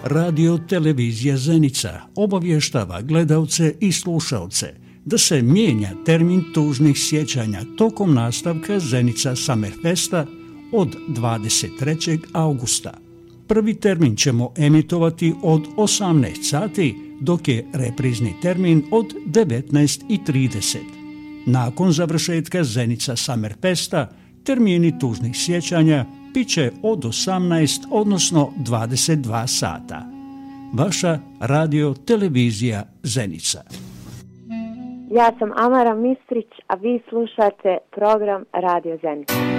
Radio Televizija Zenica obavještava gledalce i slušalce da se mijenja termin tužnih sjećanja tokom nastavka Zenica Summerfesta od 23. augusta. Prvi termin ćemo emitovati od 18 sati, dok je reprizni termin od 19:30. Nakon završetka Zenica Summerfesta, termini tužnih sjećanja bit će od 18, odnosno 22 sata. Vaša radio televizija Zenica. Ja sam Amara Mistrić, a vi slušate program Radio Zenica.